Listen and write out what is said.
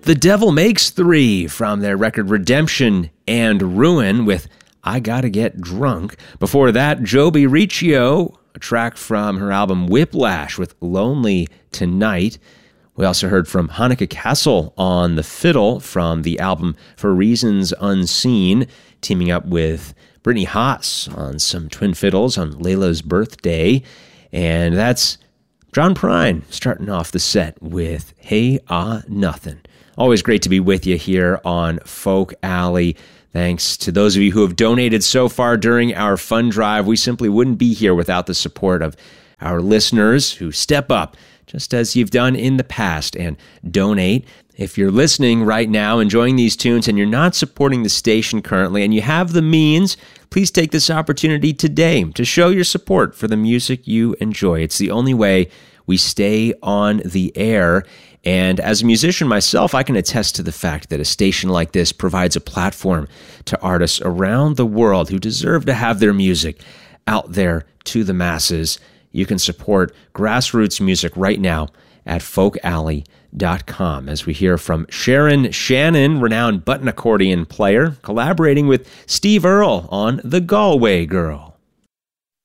The Devil Makes Three from their record Redemption and Ruin with I Gotta Get Drunk. Before that, Joby Riccio, a track from her album Whiplash with Lonely Tonight. We also heard from Hanneke Cassel on the fiddle from the album For Reasons Unseen, teaming up with Brittany Haas on some twin fiddles on Layla's birthday. And that's John Prine starting off the set with Hey Ah Nothin'. Always great to be with you here on Folk Alley. Thanks to those of you who have donated so far during our fund drive. We simply wouldn't be here without the support of our listeners who step up, just as you've done in the past, and donate. If you're listening right now, enjoying these tunes, and you're not supporting the station currently, and you have the means, please take this opportunity today to show your support for the music you enjoy. It's the only way we stay on the air. And as a musician myself, I can attest to the fact that a station like this provides a platform to artists around the world who deserve to have their music out there to the masses. You can support grassroots music right now at folkalley.com as we hear from Sharon Shannon, renowned button accordion player, collaborating with Steve Earle on The Galway Girl.